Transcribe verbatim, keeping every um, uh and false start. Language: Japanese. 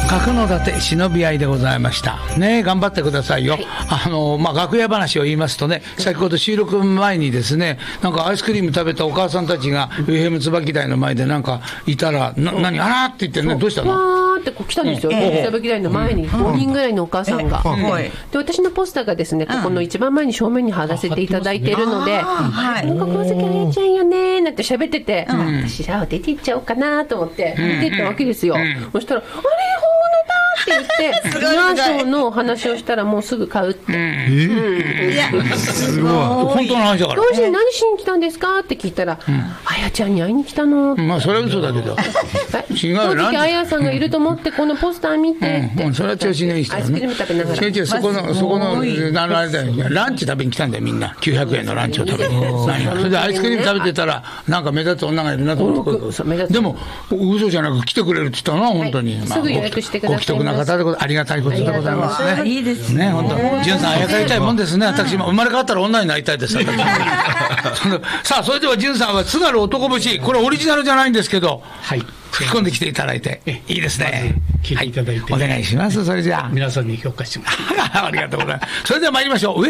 角館忍び合いでございましたね。頑張ってくださいよ、はい、あの、まあ、楽屋話を言いますとね、先ほど収録前にですね、なんかアイスクリーム食べたお母さんたちが エフエム 椿台の前でなんかいたら、な、何あらって言ってね、どうしたの、 わーってこう来たんですよ、椿台の前にごにんぐらいのお母さんが、で私のポスターがですね、ここの一番前に正面に貼らせていただいているので、なんか川崎彩ちゃんよねなんて喋ってて、私らは出ていっちゃおうかなと思って出てったわけですよ。そしたら、あれって言って、マンションの話をしたらもうすぐ買うって。うん、いや、 すごい。本当の話だから。 どうして何しに来たんですかって聞いたら、うん、あやちゃんに会いに来たの。 まあそれは嘘だけど。違うよ。 その時あやさんがいると思ってこのポスター見てって。 うん、それは調子のいい人だね。 アイスクリーム食べながら。 違う違う、そこのそこのあれだよ。ランチ食べに来たんだよみんな。きゅうひゃくえんのランチを食べに。それでアイスクリーム食べてたらなんか目立つ女がいるなと思って。でも嘘じゃなく来てくれるって言ったのは本当に。 すぐ予約してください。 ご既得な方でありがたいことでございますね。 いいですね。本当。じゅんさんあやかりたいもんですね。私も生まれ変わったら女になりたいです。さあそれではじゅんさんは津軽男節、これオリジナルじゃないんですけど、はい、吹き込んできていただいていいですね。 聞いていただいて、 はい、お願いします。それじゃあ皆さんに評価してもらってありがとうございます。それでは参りましょう。